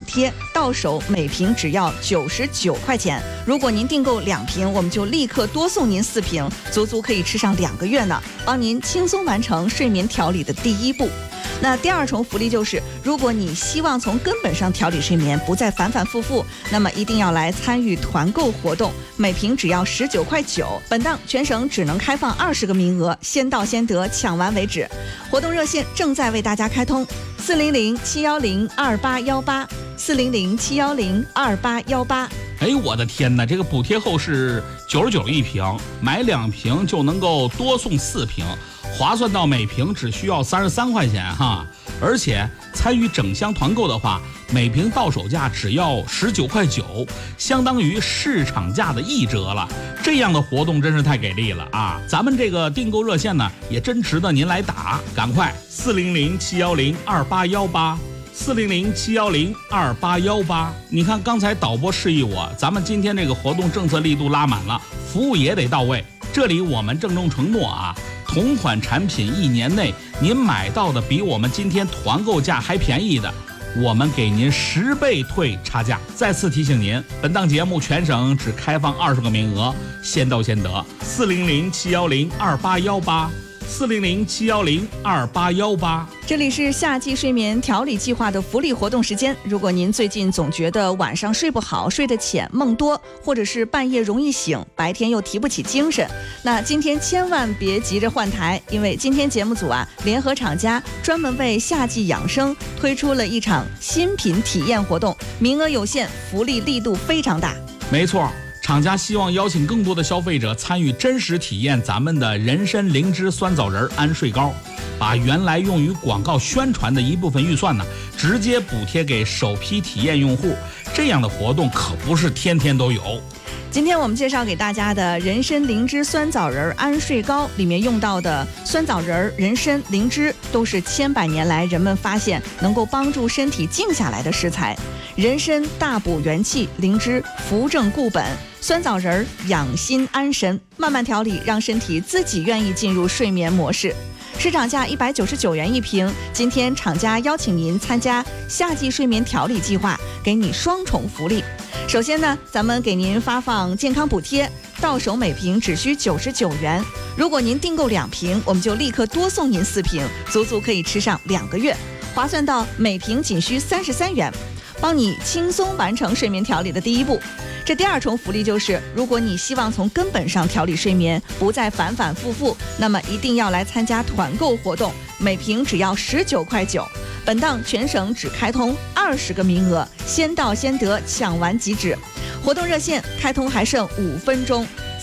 贴，到手每瓶只要99块钱。如果您订购2瓶，我们就立刻多送您4瓶，足足可以吃上2个月呢，帮您轻松完成睡眠调理的第一步。那第二重福利就是，如果你希望从根本上调理睡眠，不再反反复复，那么一定要来参与团购活动，每瓶只要19.9块。本档全省只能开放20个名额，先到先得，抢完为止。活动热线正在为大家开通，400-710-2818，400-710-2818。 哎，我的天哪！这个补贴后是99一瓶，买2瓶就能够多送4瓶，划算到每瓶只需要33块钱哈！而且参与整箱团购的话，每瓶到手价只要19.9块，相当于市场价的1折了。这样的活动真是太给力了啊！咱们这个订购热线呢，也真值得您来打，赶快400-710-2818，400-710-2818。你看刚才导播示意我，咱们今天这个活动政策力度拉满了，服务也得到位。这里我们郑重承诺啊，同款产品1年内您买到的比我们今天团购价还便宜的，我们给您10倍退差价。再次提醒您，本档节目全省只开放20个名额，先到先得。400-710-2818，400-710-2818。 这里是夏季睡眠调理计划的福利活动时间。如果您最近总觉得晚上睡不好、睡得浅、梦多，或者是半夜容易醒，白天又提不起精神，那今天千万别急着换台，因为今天节目组联合厂家专门为夏季养生推出了一场新品体验活动，名额有限，福利力度非常大。 没错，厂家希望邀请更多的消费者参与真实体验咱们的人参灵芝酸枣仁安睡膏，把原来用于广告宣传的一部分预算呢，直接补贴给首批体验用户。这样的活动可不是天天都有。 今天我们介绍给大家的人参灵芝酸枣仁安睡膏里面用到的酸枣仁、人参、灵芝都是千百年来人们发现能够帮助身体静下来的食材。人参大补元气，灵芝扶正固本，酸枣仁养心安神，慢慢调理，让身体自己愿意进入睡眠模式。市场价199元一瓶，今天厂家邀请您参加夏季睡眠调理计划，给你双重福利。首先呢，咱们给您发放健康补贴，到手每瓶只需99元。如果您订购2瓶，我们就立刻多送您4瓶，足足可以吃上2个月，划算到每瓶仅需33元，帮你轻松完成睡眠调理的第一步。这第二重福利就是，如果你希望从根本上调理睡眠，不再反反复复，那么一定要来参加团购活动，每瓶只要19.9块。本档全省只开通20个名额，先到先得，抢完即止。活动热线开通还剩5分钟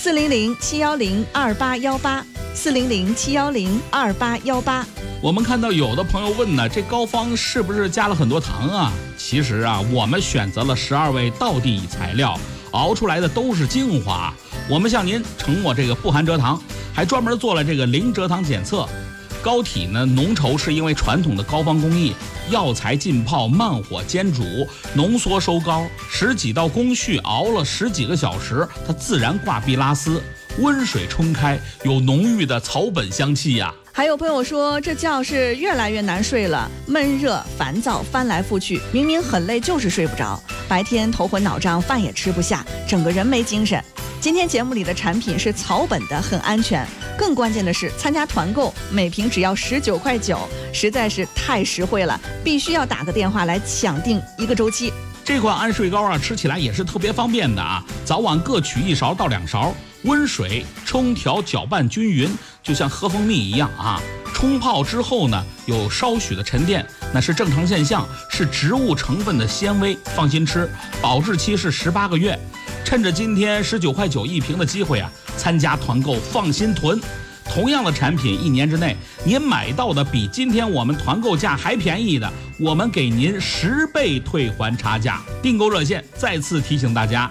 ，400-710-2818，400-710-2818。 我们看到有的朋友问呢，这膏方是不是加了很多糖啊？其实啊，我们选择了12味道地材料，熬出来的都是精华。我们向您承诺这个不含蔗糖，还专门做了这个零蔗糖检测。膏体呢浓稠是因为传统的膏方工艺，药材浸泡、慢火煎煮、浓缩收膏，10几道工序熬了10几个小时，它自然挂壁拉丝，温水冲开，有浓郁的草本香气呀。 还有朋友说，这觉是越来越难睡了，闷热烦躁，翻来覆去，明明很累就是睡不着，白天头昏脑胀，饭也吃不下，整个人没精神。今天节目里的产品是草本的，很安全，更关键的是参加团购，每瓶只要19.9块，实在是太实惠了，必须要打个电话来抢订1个周期。 这款安睡膏啊，吃起来也是特别方便的啊，早晚各取1勺到2勺，温水冲调搅拌均匀，就像喝蜂蜜一样啊。冲泡之后呢，有稍许的沉淀，那是正常现象，是植物成分的纤维，放心吃，保质期是18个月。趁着今天19.9块一瓶的机会啊，参加团购放心囤。同样的产品1年之内，您买到的比今天我们团购价还便宜的，我们给您10倍退还差价。订购热线再次提醒大家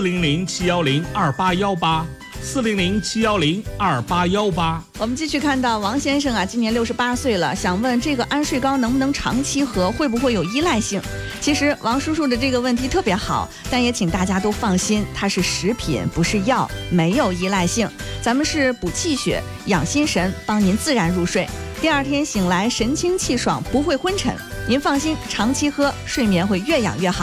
：400-710-2818，400-710-2818。 我们继续看到王先生今年68岁了，想问这个安睡膏能不能长期喝，会不会有依赖性？其实王叔叔的这个问题特别好，但也请大家都放心，它是食品不是药，没有依赖性。咱们是补气血、养心神，帮您自然入睡，第2天醒来神清气爽，不会昏沉。您放心，长期喝，睡眠会越养越好。